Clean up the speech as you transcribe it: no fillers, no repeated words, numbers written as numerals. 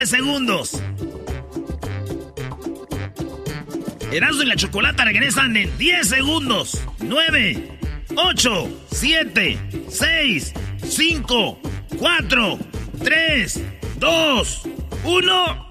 segundos. Erasmo y la Chocolata regresan en 10 segundos. 9, 8, 7, 6, 5, 4, 3, 2, 1...